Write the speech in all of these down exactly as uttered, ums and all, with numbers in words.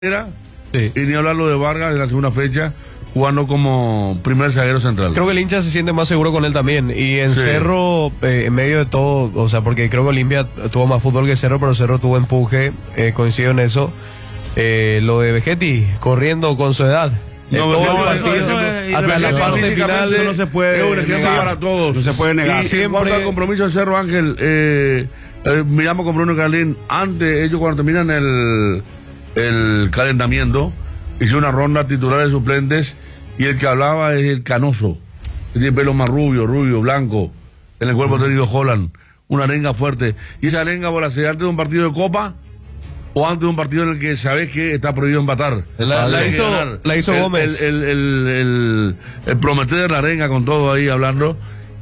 Sí. Y ni hablarlo de Vargas en la segunda fecha, jugando como primer zaguero central. Creo que el hincha se siente más seguro con él también. Y en sí. Cerro, eh, en medio de todo, o sea, porque creo que Olimpia tuvo más fútbol que Cerro, pero Cerro tuvo empuje, eh, coincido en eso. Eh, lo de Vegetti, corriendo con su edad. No, todo no, el partido, eso, eso, hasta la parte final, eso no se puede, es un ejemplo para todos. No se puede negar. Y siempre... en cuanto al compromiso de Cerro, Ángel, eh, eh, miramos con Bruno Carlín, antes, ellos cuando terminan el, el calentamiento, hizo una ronda titular de suplentes, y el que hablaba es el Canoso, que tiene pelo más rubio, rubio, blanco, en el cuerpo técnico Holland, una arenga fuerte, y esa arenga por hacer antes de un partido de Copa, o antes de un partido en el que sabes que está prohibido empatar. La, la, hizo, la hizo el, Gómez. El, el, el, el, el prometer la arenga con todo ahí hablando,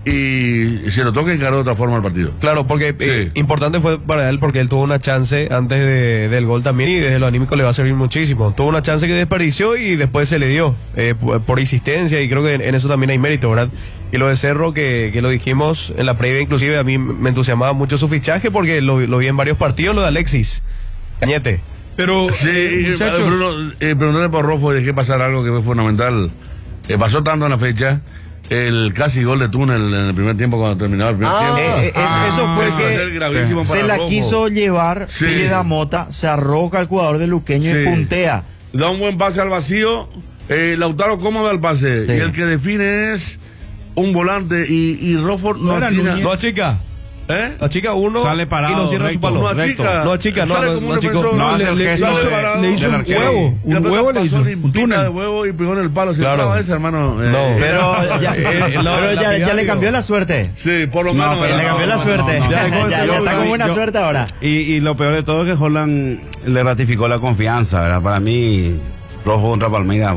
y se lo toca encarar de otra forma el partido. Claro, porque sí. eh, importante fue para él porque él tuvo una chance antes de, del gol también, y desde lo anímico le va a servir muchísimo. Tuvo una chance que desperdició y después se le dio eh, por, por insistencia, y creo que en, en eso también hay mérito, ¿verdad? Y lo de Cerro, que, que lo dijimos en la previa, inclusive a mí me entusiasmaba mucho su fichaje porque lo, lo vi en varios partidos, lo de Alexis Cañete. Pero, sí, muchachos, Bruno, eh, preguntarle por Rofo, dejé pasar algo que fue fundamental. Eh, pasó tanto en la fecha, el casi gol de túnel en el primer tiempo cuando terminaba el primer ah, tiempo. Eh, eh, ah, eso fue que se la Rofo. quiso llevar sí. Pineda Mota, se arroja al jugador de Luqueño sí. y puntea. Da un buen pase al vacío, eh, Lautaro cómodo al pase, sí. y el que define es un volante, y, y Rofo no, no tiene... No, chica. ¿Eh? La chica uno sale parado, y no cierra recto, su palo. No, chica, no, chica, no, no, no, chico. No, le, le, hizo, le, le hizo un huevo, un huevo le hizo, un túnel de huevo y pegó en el palo. Si claro. ese, hermano. Eh, no, pero ya, eh, no, pero ya, ya le cambió la suerte. Sí, por lo menos. No, le cambió la suerte. Ya, ya, ya está con buena yo, suerte ahora. Y, y lo peor de todo es que Holland le ratificó la confianza, ¿verdad? Para mí, Rojo contra Palmeiras.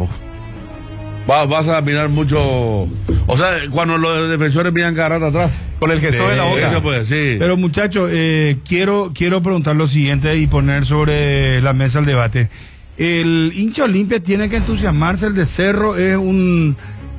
Va, vas a mirar mucho. O sea, cuando los defensores miran cada rato atrás. Con el Jesús en la boca. Puede, sí. Pero muchachos, eh, quiero, quiero preguntar lo siguiente y poner sobre la mesa el debate. El hincha Olimpia tiene que entusiasmarse, el de Cerro es un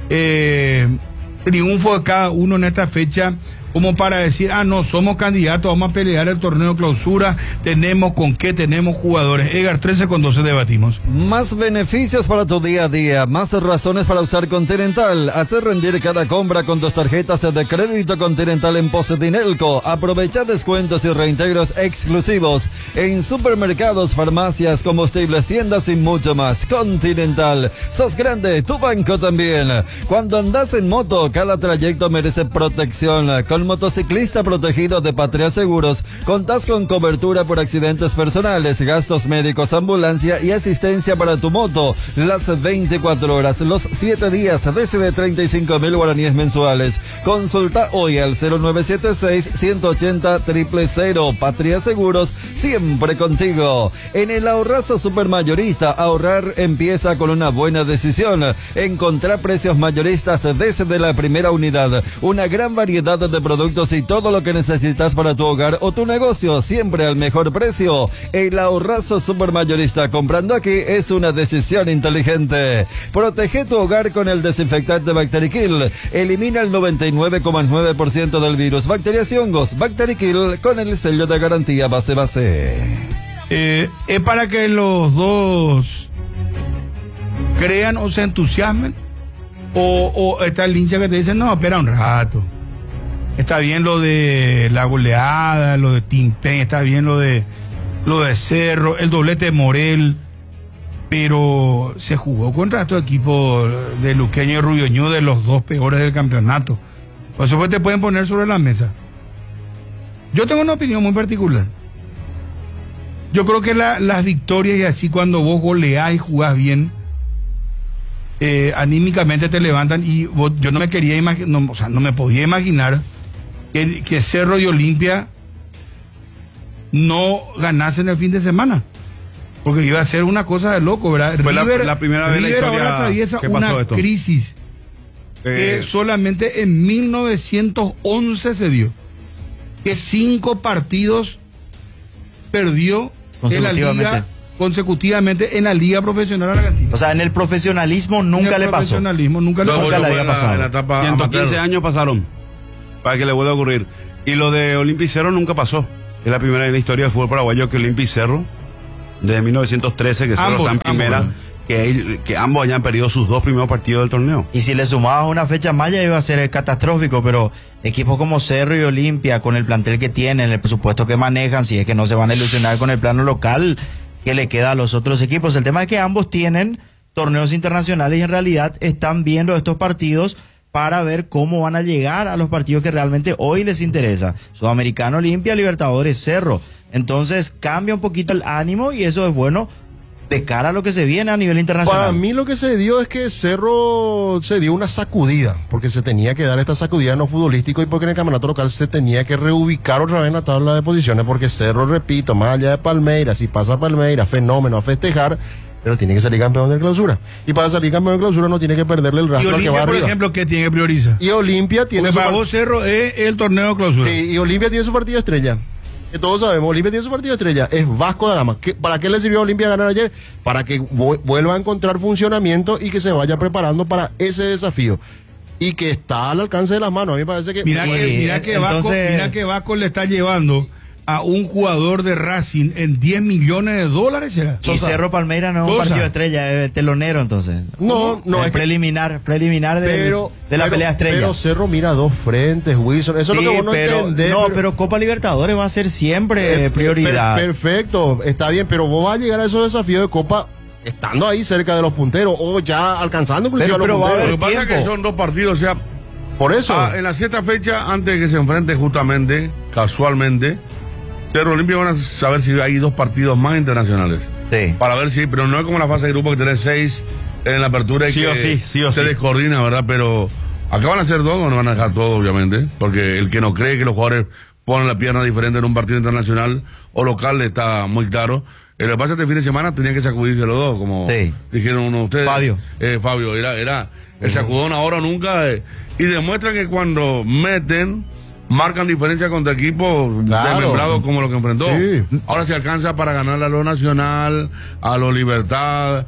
eh, triunfo de cada uno en esta fecha, como para decir, ah, no, somos candidatos, vamos a pelear el torneo clausura, tenemos con qué, tenemos jugadores. Edgar, trece con doce debatimos. Más beneficios para tu día a día, más razones para usar Continental. Hacer rendir cada compra con tus tarjetas de crédito Continental en Pose Dinelco. Aprovecha descuentos y reintegros exclusivos en supermercados, farmacias, combustibles, tiendas y mucho más. Continental, sos grande, tu banco también. Cuando andas en moto, cada trayecto merece protección. Con motociclista protegido de Patria Seguros, contás con cobertura por accidentes personales, gastos médicos, ambulancia y asistencia para tu moto, las veinticuatro horas, los siete días, desde treinta y cinco mil guaraníes mensuales. Consulta hoy al cero nueve siete seis, uno ocho cero, cero cero cero. Patria Seguros, siempre contigo. En el ahorrazo supermayorista, ahorrar empieza con una buena decisión. Encontrar precios mayoristas desde la primera unidad, una gran variedad de productos productos y todo lo que necesitas para tu hogar o tu negocio, siempre al mejor precio. El ahorrazo supermayorista, comprando aquí es una decisión inteligente. Protege tu hogar con el desinfectante Bacterikill. Elimina el noventa y nueve coma nueve por ciento del virus, bacterias y hongos. Bacterikill con el sello de garantía base base. Eh, es para que los dos crean o se entusiasmen, o, o está el hincha que te dice, no, espera un rato. Está bien lo de la goleada, lo de Timpén, está bien lo de lo de Cerro, el doblete de Morel, pero se jugó contra estos equipos de Luqueño y Rubioñú, de los dos peores del campeonato. Por eso pues te pueden poner sobre la mesa. Yo tengo una opinión muy particular. Yo creo que la, las victorias y así, cuando vos goleás y jugás bien, eh, anímicamente te levantan, y vos, yo no me quería imaginar, no, o sea, no me podía imaginar Que, que Cerro y Olimpia no ganasen el fin de semana, porque iba a ser una cosa de loco, ¿verdad? Fue River, la, la primera vez River la historia ahora atraviesa que pasó una esto. crisis eh, que solamente en mil novecientos once se dio, que cinco partidos perdió en la liga consecutivamente en la liga profesional argentina. O sea, en el profesionalismo nunca le pasó. En el profesionalismo nunca le pasó. Nunca le había pasado. ciento quince años pasaron para que le vuelva a ocurrir. Y lo de Olimpia y Cerro nunca pasó. Es la primera en la historia del fútbol paraguayo que Olimpia y Cerro desde mil novecientos trece que Cerro Ambos, está en primera, ambos. que, él- que ambos hayan perdido sus dos primeros partidos del torneo. Y si le sumabas una fecha más ya iba a ser catastrófico, pero equipos como Cerro y Olimpia, con el plantel que tienen, el presupuesto que manejan, si es que no se van a ilusionar con el plano local, que le queda a los otros equipos. El tema es que ambos tienen torneos internacionales y en realidad están viendo estos partidos para ver cómo van a llegar a los partidos que realmente hoy les interesa. Sudamericano, Olimpia, Libertadores, Cerro. Entonces cambia un poquito el ánimo y eso es bueno de cara a lo que se viene a nivel internacional. Para mí lo que se dio es que Cerro se dio una sacudida, porque se tenía que dar esta sacudida en lo futbolístico y porque en el campeonato local se tenía que reubicar otra vez en la tabla de posiciones, porque Cerro, repito, más allá de Palmeiras, si pasa Palmeiras, fenómeno a festejar, pero tiene que salir campeón de clausura. Y para salir campeón de clausura no tiene que perderle el Y rastro al que va Olimpia, por arriba. ejemplo, ¿qué tiene que priorizar? Y Olimpia tiene Porque su para par- vos Cerro es el torneo de clausura. Sí, y Olimpia tiene su partido estrella. Que todos sabemos, Olimpia tiene su partido estrella. Es Vasco da Gama. ¿Qué- ¿Para qué le sirvió a Olimpia ganar ayer? Para que vu- vuelva a encontrar funcionamiento y que se vaya preparando para ese desafío. Y que está al alcance de las manos. A mí me parece que... Mira, Sí, que, mira, que Vasco, entonces- mira que Vasco le está llevando a un jugador de Racing en diez millones de dólares. ¿Será? Y Cerro Palmeiras no es un Sosa. partido estrella, es telonero entonces. No, no, Es es que- preliminar, preliminar de, Pero, de la pero- pelea estrella. Pero Cerro mira dos frentes, Wilson. Eso Sí, es lo que vos no pero, entendés. no, pero Copa Libertadores va a ser siempre Eh, prioridad. per- perfecto, está bien, pero vos vas a llegar a esos desafíos de Copa estando ahí cerca de los punteros o ya alcanzando inclusive Pero- a los pero va a punteros. Lo que pasa es que tiempo. son dos partidos, o sea, Por eso. ah, en la cierta fecha, antes de que se enfrenten justamente, casualmente, Cerro Olimpia van a saber si hay dos partidos más internacionales. Sí. Para ver si, pero no es como la fase de grupo que tenés seis en la apertura y Sí que o sí, sí o se sí. descoordina, ¿verdad? Pero acá van a hacer dos, no van a dejar todo, obviamente, porque el que no cree que los jugadores ponen la pierna diferente en un partido internacional o local está muy claro. Eh, Lo que pasa es que este fin de semana tenían que sacudirse los dos, como Sí. dijeron uno de ustedes. Fabio. Eh, Fabio, era, era el sacudón ahora o nunca. eh, y demuestran que cuando meten, marcan diferencia contra equipos Claro. desmembrados como lo que enfrentó. Sí. Ahora se alcanza para ganar a lo Nacional, a lo Libertad,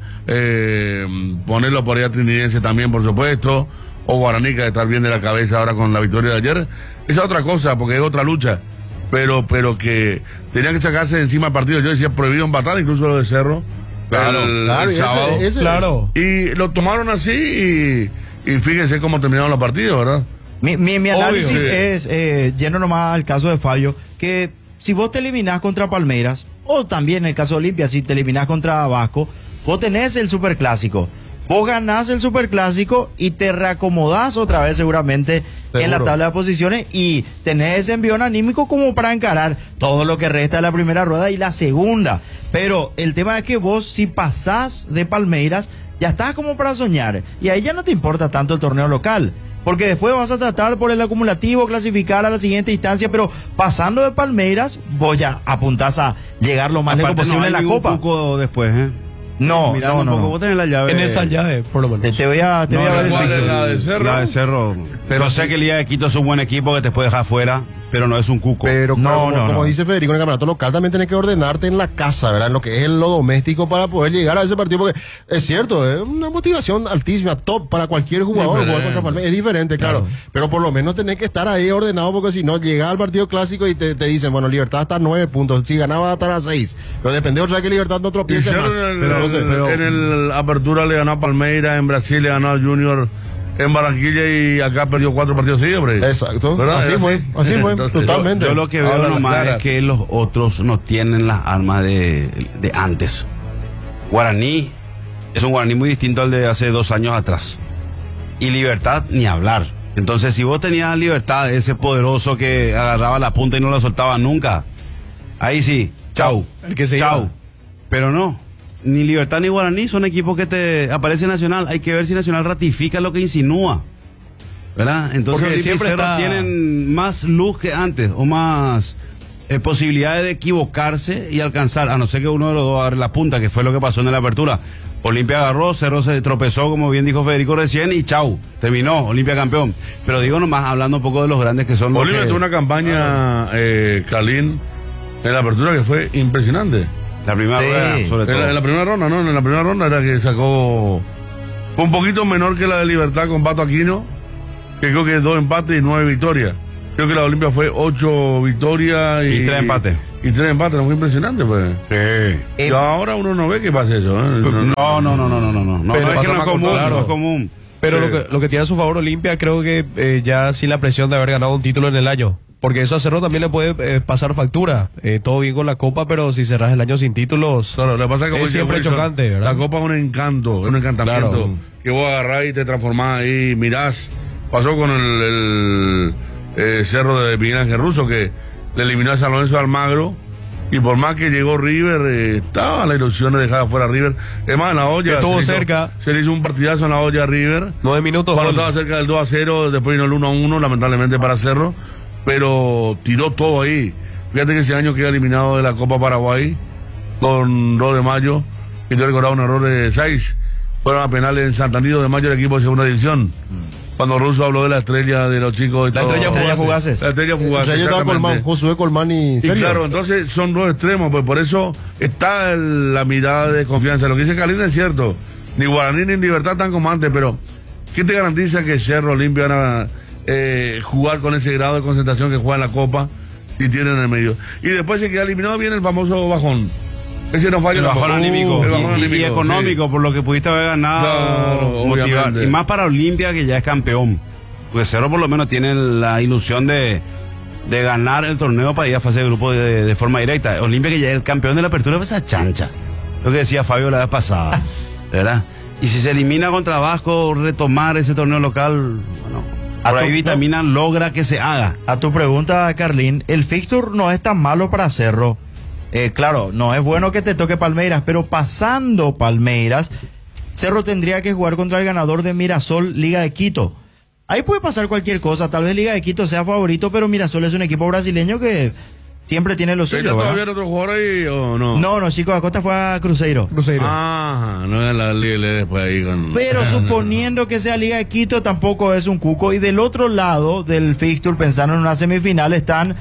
eh, ponerlo por ahí a Trinidense también, por supuesto, o Guaraní, que estar bien de la cabeza ahora con la victoria de ayer. Esa es otra cosa, porque es otra lucha. Pero, pero que tenían que sacarse de encima el partido. Yo decía prohibido empatar, incluso lo de Cerro. Claro, el, claro, el y ese- sábado. ese- Claro. Y lo tomaron así y, y fíjense cómo terminaron los partidos, ¿verdad? Mi, mi, mi análisis Obvio. es, eh, yendo nomás al caso de Fabio, que si vos te eliminás contra Palmeiras, o también en el caso de Olimpia, si te eliminás contra Vasco, vos tenés el superclásico. Vos ganás el superclásico y te reacomodás otra vez seguramente en la Seguro. tabla de posiciones y tenés ese envión anímico como para encarar todo lo que resta de la primera rueda y la segunda. Pero el tema es que vos si pasás de Palmeiras ya estás como para soñar y ahí ya no te importa tanto el torneo local. Porque después vas a tratar por el acumulativo, clasificar a la siguiente instancia, pero pasando de Palmeiras, vos ya apuntás a llegar lo más lejos Aparte, posible no hay en la ningún Copa. cuco después, ¿eh? No, Mirando no, un poco, no. vos tenés la llave. En esa llave, por lo Te, menos. te voy a, te No, voy a la ver el ¿cuál es fixture. la de Cerro? La de Cerro. Pero sé que el Liga de Quito es un buen equipo que te puede dejar fuera, pero no es un cuco. Pero No, claro, como, no, como no. dice Federico, en el campeonato local también tienes que ordenarte en la casa, ¿verdad? En lo que es lo doméstico para poder llegar a ese partido. Porque es cierto, es una motivación altísima, top para cualquier jugador Diferente. jugar contra Palmeiras. Es diferente, claro. Pero por lo menos tenés que estar ahí ordenado porque si no, llega al partido clásico y te, te dicen, bueno, Libertad está a nueve puntos. Si ganaba, va a estar a seis. Pero depende otra vez que Libertad no tropiece Hicieron más. en el, Pero no sé, pero- en el Apertura le ganó a Palmeiras, en Brasil le ganó a Junior, en Barranquilla y acá perdió cuatro partidos seguidos, hombre. Exacto. ¿Verdad? Así Era fue, así fue, totalmente. Yo lo que veo Ahora las nomás es claras. que los otros no tienen las armas de, de antes. Guaraní es un Guaraní muy distinto al de hace dos años atrás. Y Libertad, ni hablar. Entonces, si vos tenías Libertad, ese poderoso que agarraba la punta y no la soltaba nunca, ahí sí, chau. El que se chau. iba. Pero no, ni Libertad ni Guaraní son equipos que te aparece Nacional. Hay que ver si Nacional ratifica lo que insinúa. ¿Verdad? Entonces Porque Olimpia y siempre Cerro está- tienen más luz que antes o más eh, posibilidades de equivocarse y alcanzar, a no ser que uno de los dos agarre la punta, que fue lo que pasó en la apertura. Olimpia agarró, Cerro se tropezó, como bien dijo Federico recién, y chau, terminó, Olimpia campeón. Pero digo nomás, hablando un poco de los grandes que son los Bolivia que- tuvo una campaña, eh, Calín, en la Apertura que fue impresionante. la primera Sí. rueda, sobre En todo. la, en la primera ronda, ¿no? En la primera ronda era que sacó. Fue un poquito menor que la de Libertad con Pato Aquino, que creo que es dos empates y nueve victorias. Creo que la de Olimpia fue ocho victorias y, Y tres empates. y tres empates, fue impresionante, pues. Sí. Y ahora uno no ve que pasa eso, ¿eh? No, no, no, no, no, no, no. No, Pero no es que pasa no es más común, claro. no es común. Pero Sí. lo, que, lo que tiene a su favor Olimpia, creo que eh, ya sin la presión de haber ganado un título en el año. Porque eso a Cerro también le puede eh, pasar factura. Eh, todo bien con la Copa, pero si cerras el año sin títulos, Claro, lo que pasa es que es como siempre dice Wilson, chocante, ¿verdad? La Copa es un encanto, es un encantamiento. Claro. Que vos agarrás y te transformás ahí, mirás. Pasó con el, el, eh, Cerro de Miguel Ángel Russo, que le eliminó a San Lorenzo de Almagro. Y por más que llegó River, eh, estaba la ilusión de dejar afuera a River. Es más, en la olla. Estuvo se hizo- cerca. Se le hizo un partidazo en la olla a River. nueve minutos. Cuando gol. estaba cerca del dos a cero, después vino el uno a uno, lamentablemente para Cerro, pero tiró todo ahí. Fíjate que ese año queda eliminado de la Copa Paraguay con dos de mayo, y yo recordaba un error de seis. Fueron a penales en Santander de mayo el equipo de segunda división. Cuando Russo habló de la estrella de los chicos. y La todo. estrella Estrella fugaces. La estrella O fugaz. sea, yo estaba exactamente. Colmán, Josué Colmán y Y Sergio. claro, entonces son dos extremos, pues por eso está el- la mirada de confianza. Lo que dice Calina es cierto. Ni Guaraní ni Libertad están como antes, pero ¿quién te garantiza que Cerro Olimpia van a eh, jugar con ese grado de concentración que juega en la Copa y tienen en el medio? Y después se queda eliminado, viene el famoso bajón. Ese no falla El bajón tampoco. anímico. El bajón Y- y, anímico, económico, sí. por lo que pudiste haber ganado. Claro, motivar. obviamente. Y más para Olimpia, que ya es campeón. Porque Cerro por lo menos tiene la ilusión de, de ganar el torneo para ir a fase de grupo de, de forma directa. Olimpia, que ya es el campeón de la apertura, pues esa chancha. Lo que decía Fabio la vez pasada. ¿Verdad? Y si se elimina contra Vasco, retomar ese torneo local, bueno, A por tu- ahí Vitamina logra que se haga. A tu pregunta, Carlín, el fixture no es tan malo para Cerro. Eh, claro, no es bueno que te toque Palmeiras, pero pasando Palmeiras, Cerro tendría que jugar contra el ganador de Mirasol, Liga de Quito. Ahí puede pasar cualquier cosa, tal vez Liga de Quito sea favorito, pero Mirasol es un equipo brasileño que siempre tiene lo ¿Tenía suyo, todavía ¿verdad? otro jugador ahí o no? No, no, Chico Acosta fue a Cruzeiro. Cruzeiro. Ah, no es la Liga después ahí con. Pero suponiendo que sea Liga de Quito, tampoco es un cuco. Y del otro lado del fixture, pensando en una semifinal, están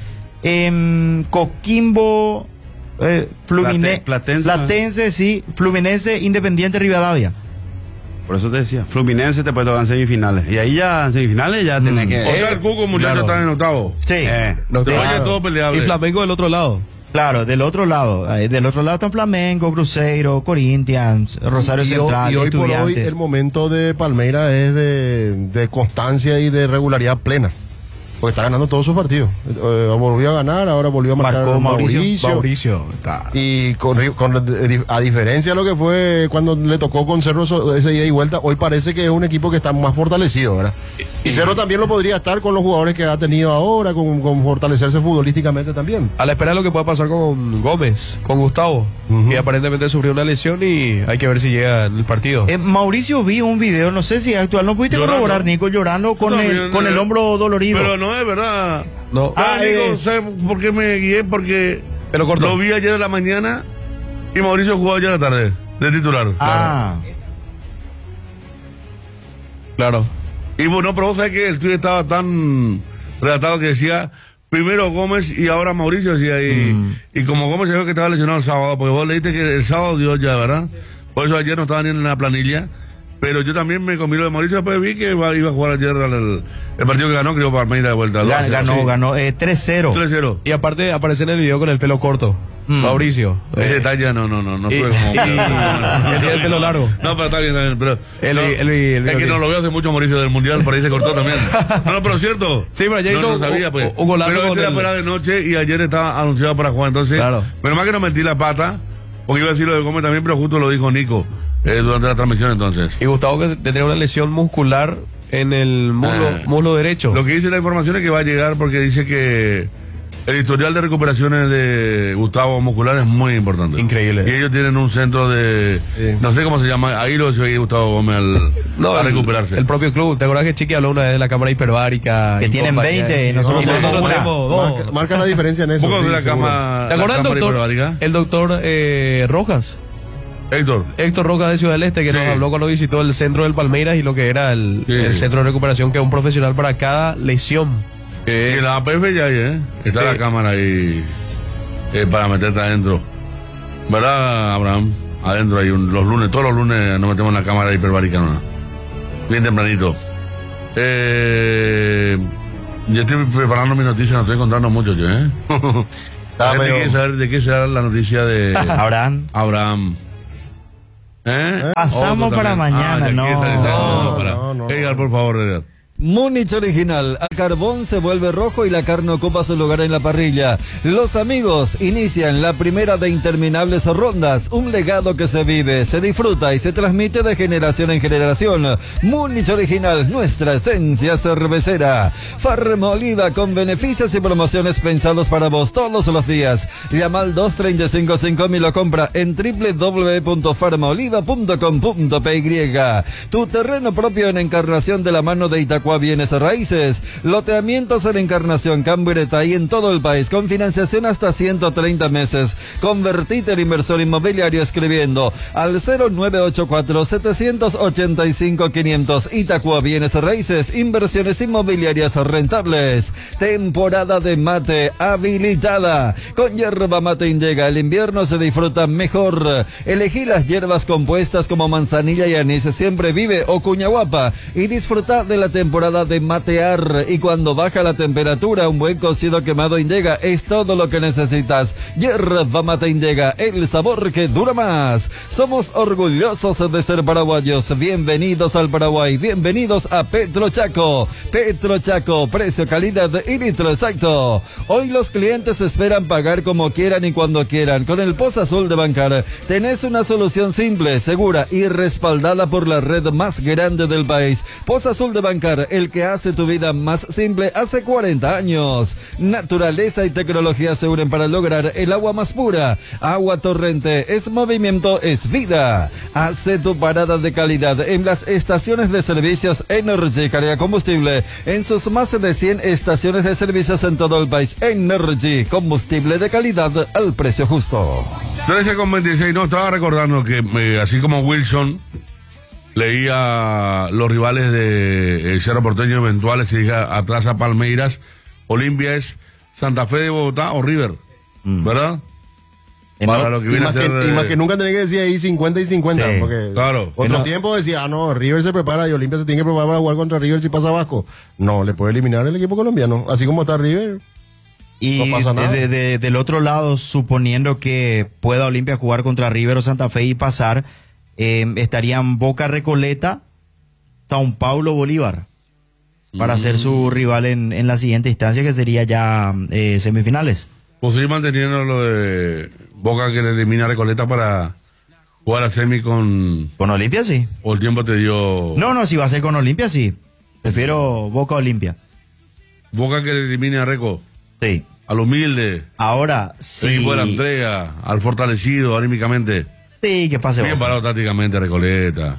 en Coquimbo, eh, Flumine- Plate- Platense. Platense, sí, Fluminense, Independiente, Rivadavia. Por eso te decía, Fluminense te puede tocar en semifinales. Y ahí ya, en semifinales ya tenés que... O sea, el Cuco muchacho Claro. está en octavo. Sí, Eh, No, Te vaya claro. todo peleable. Y Flamengo del otro lado. claro, del otro lado. Ahí del otro lado están Flamengo, Cruzeiro, Corinthians, Rosario y, hoy- Central, y hoy por hoy Estudiantes. el momento de Palmeiras es de, de constancia y de regularidad plena. Porque está ganando todos sus partidos. Eh, volvió a ganar, ahora volvió a marcar Marcó Mauricio. Mauricio. Mauricio. Está. Y con, con- a diferencia de lo que fue cuando le tocó con Cerro so- ese ida y vuelta, hoy parece que es un equipo que está más fortalecido, ¿verdad? Y Cerro también lo podría estar con los jugadores que ha tenido ahora, con, con fortalecerse futbolísticamente también. A la espera de lo que pueda pasar con Gómez, con Gustavo, Ujú. que aparentemente sufrió una lesión y hay que ver si llega en el partido. Eh, Mauricio vi un video, no sé si es actual, no pudiste Llorando. corroborar, Nico, llorando con, También, el, con eh, el hombro dolorido. Pero no es verdad. No. Ah, Ah, Nico, eh. ¿sabes por qué me guié? Porque Pero corto. lo vi ayer en la mañana y Mauricio jugó ayer en la tarde, de titular. ah, Claro. Y bueno, pero vos sabés que el tuyo estaba tan redactado que decía primero Gómez y ahora Mauricio, decía, y, Mm. y como Gómez se ve que estaba lesionado el sábado, porque vos leíste que el sábado dio ya, ¿verdad? Por eso ayer no estaba ni en la planilla. Pero yo también me comí lo de Mauricio, después vi que iba, iba a jugar ayer el, el partido que ganó, creo, Palmeiras de vuelta. Gan- ganó, Sí. ganó eh, tres cero. tres cero. Y aparte aparece en el video con el pelo corto. Mm. Mauricio. Ese Eh, detalle no, no, no, no y- tuve como. y- y tenía el pelo largo. No, pero está bien, está bien. Pero, El- no, el- el- el- es que el- no lo veo hace mucho Mauricio del Mundial, por ahí se cortó también. No, no, pero cierto. Sí, pero ya no, hizo no sabía, un- pues. un golazo Pero con este era el- para de noche y ayer estaba anunciado para jugar. Entonces, Claro. pero más que no metí la pata, porque iba a decir lo de Gómez también, pero justo lo dijo Nico eh, durante la transmisión entonces. Y Gustavo que tendría una lesión muscular en el muslo, Ah. muslo derecho. Lo que dice la información es que va a llegar porque dice que el historial de recuperaciones de Gustavo muscular es muy importante. Increíble. Y ellos tienen un centro de, Sí. no sé cómo se llama, ahí lo hizo Gustavo Gómez al, No, a el- recuperarse. El propio club. ¿Te acuerdas que Chiqui habló una vez de la cámara hiperbárica? Que y tienen compañía? veinte, Y nosotros y tenemos una. tenemos dos. Marca, marca la diferencia en eso. Un poco sí, de la seguro. cama. ¿Te acuerdas la del cámara doctor, hiperbárica? el doctor eh, Rojas? Héctor. Héctor Rojas de Ciudad del Este, que Sí. nos habló cuando visitó el centro del Palmeiras y lo que era el, Sí. el centro de recuperación, que es un profesional para cada lesión. Que Y es- la A P F ya hay, ¿eh? Está Sí. la cámara ahí eh, para meterte adentro. ¿Verdad, Abraham? Adentro hay un, los lunes, todos los lunes nos metemos en la cámara hiperbárica, ¿no? Bien tempranito. Eh, yo estoy preparando mis noticias, no estoy contando mucho yo, ¿eh? La gente medio- quiere saber de qué será la noticia de Abraham. Abraham. ¿Eh? Pasamos Otro para también. mañana, Ah, de aquí no. está diciendo, No, para. no, no, Edgar, no. por favor, Edgar. Múnich original, el carbón se vuelve rojo y la carne ocupa su lugar en la parrilla. Los amigos inician la primera de interminables rondas, un legado que se vive, se disfruta y se transmite de generación en generación. Múnich original, nuestra esencia cervecera. Farma Oliva con beneficios y promociones pensados para vos todos los días. Llama al dos tres cinco cinco mil o compra en doble u doble u doble u punto farma oliva punto com punto p y. Tu terreno propio en Encarnación de la mano de Itacua Bienes Raíces. Loteamientos en Encarnación, Cambureta y en todo el país con financiación hasta ciento treinta meses. Convertite en inversor inmobiliario escribiendo al cero nueve ocho cuatro siete ocho cinco quinientos. Itacua Bienes Raíces, inversiones inmobiliarias rentables. Temporada de mate habilitada. Con yerba mate Indega el invierno se disfruta mejor. Elegí las hierbas compuestas como manzanilla y anís, siempre vive o cuñahuapa y disfruta de la temporada de matear. Y cuando baja la temperatura, un buen cocido quemado Indega es todo lo que necesitas. Yerba mate Indega, el sabor que dura más. Somos orgullosos de ser paraguayos. Bienvenidos al Paraguay, bienvenidos a Petro Chaco. Petro Chaco, precio, calidad y litro exacto. Hoy los clientes esperan pagar como quieran y cuando quieran. Con el Pozo Azul de Bancar tenés una solución simple, segura y respaldada por la red más grande del país. Pozo Azul de Bancar, el que hace tu vida más simple hace cuarenta años. Naturaleza y tecnología se unen para lograr el agua más pura. Agua Torrente es movimiento, es vida. Hace tu parada de calidad en las estaciones de servicios Energy, carga combustible en sus más de cien estaciones de servicios en todo el país. Energy, combustible de calidad al precio justo. trece con veintiséis, no, estaba recordando que eh, así como Wilson leía los rivales de eh, Cerro Porteño eventuales y diga atrás a Palmeiras, Olimpia es Santa Fe de Bogotá o River, Mm. ¿verdad? Eh, Para no, lo que Y viene a más, que, ser... y más eh, que nunca tenía que decir ahí cincuenta y cincuenta. Sí, Porque claro. otro No. tiempo decía, ah, no, River se prepara y Olimpia se tiene que preparar para jugar contra River si pasa Vasco. No, le puede eliminar el equipo colombiano. Así como está River. Y No pasa nada. de- de- del otro lado, suponiendo que pueda Olimpia jugar contra River o Santa Fe y pasar, eh, estarían Boca Recoleta, São Paulo Bolívar, para ser su rival en, en la siguiente instancia, que sería ya eh, semifinales. Pues seguir manteniendo lo de Boca que le elimina a Recoleta para jugar a semi con... Con Olimpia sí. O el tiempo te dio... No, no, si va a ser con Olimpia sí. Prefiero Boca Olimpia. Boca que le elimine a Reco, Sí. al humilde, Ahora al sí. equipo de la entrega, al fortalecido anímicamente. Sí, que pase Bien Boca. parado tácticamente Recoleta.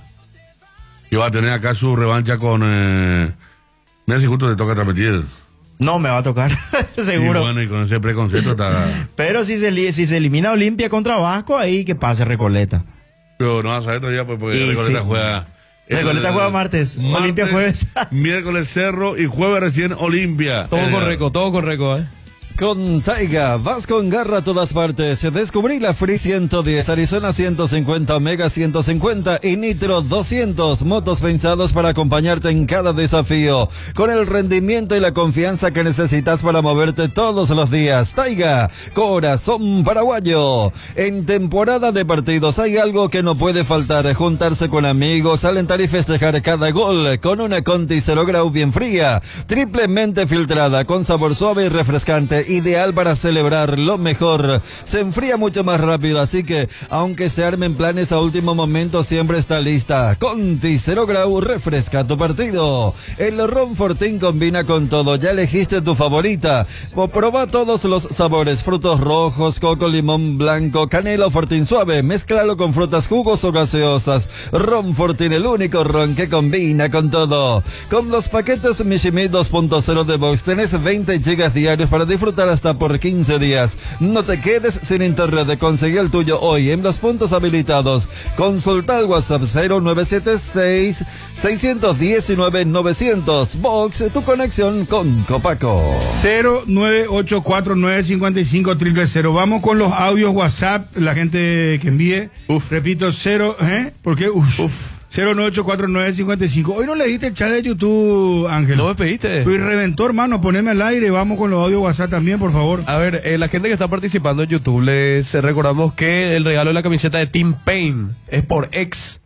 Y va a tener acá su revancha con... Eh... Mira si justo te toca transmitir. No me va a tocar, seguro. Y bueno, y con ese preconcepto está... Pero si se, li- si se elimina Olimpia contra Vasco, ahí que pase Recoleta. Pero no vas a saber todavía pues, porque Y Recoleta sí. juega... Recoleta juega martes, Olimpia jueves. Miércoles Cerro y jueves recién Olimpia. Todo Eh, correcto, todo correcto, ¿eh? Con Taiga, vas con garra a todas partes. Descubrí la Free ciento diez, Arizona ciento cincuenta, Omega ciento cincuenta y Nitro doscientos. Motos pensados para acompañarte en cada desafío. Con el rendimiento y la confianza que necesitas para moverte todos los días. Taiga, corazón paraguayo. En temporada de partidos hay algo que no puede faltar. Juntarse con amigos, alentar y festejar cada gol. Con una Conti cero grau bien fría. Triplemente filtrada, con sabor suave y refrescante. Ideal para celebrar lo mejor. Se enfría mucho más rápido, así que aunque se armen planes a último momento, siempre está lista. Conti cero grau refresca tu partido. El ron Fortín combina con todo. Ya elegiste tu favorita. O proba todos los sabores: frutos rojos, coco, limón blanco, canela o Fortín suave. Mézclalo con frutas, jugos o gaseosas. Ron Fortín, el único ron que combina con todo. Con los paquetes Mishimi dos punto cero de Box tenés veinte gigas diarios para disfrutar hasta por quince días. No te quedes sin internet. Conseguí el tuyo hoy en los puntos habilitados. Consulta al WhatsApp cero nueve siete seis, seis uno nueve, nueve cero cero. Box, tu conexión con Copaco. cero nueve ocho cuatro nueve cinco cinco cero cero cero. Vamos con los audios WhatsApp, la gente que envíe. Repito, cero, ¿eh? ¿Por qué? Uf. cero nueve ocho cuatro nueve cinco cinco. Hoy no leíste el chat de YouTube, Ángel. ¿No me pediste? Fui reventó, hermano, poneme al aire. Vamos con los audios WhatsApp también, por favor. A ver, eh, la gente que está participando en YouTube, les recordamos que el regalo de la camiseta de Team Pain es por X.